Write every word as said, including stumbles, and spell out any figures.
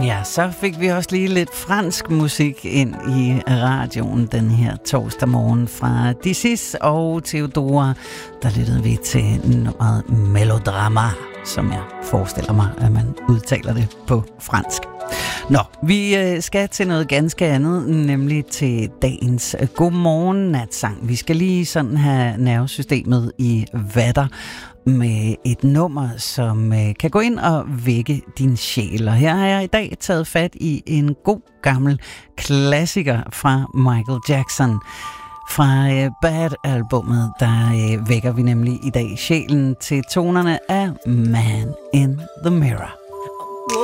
Ja, så fik vi også lige lidt fransk musik ind i radioen den her torsdag morgen fra Disis og Theodora. Der lyttede vi til nummeret Melodrama, som jeg forestiller mig, at man udtaler det på fransk. Nå, vi skal til noget ganske andet, nemlig til dagens Godmorgen Natsang. Vi skal lige sådan have nervesystemet i vatter med et nummer, som kan gå ind og vække din sjæl. Og her har jeg i dag taget fat i en god gammel klassiker fra Michael Jackson. Fra Bad-albummet, der vækker vi nemlig i dag sjælen til tonerne af Man in the Mirror.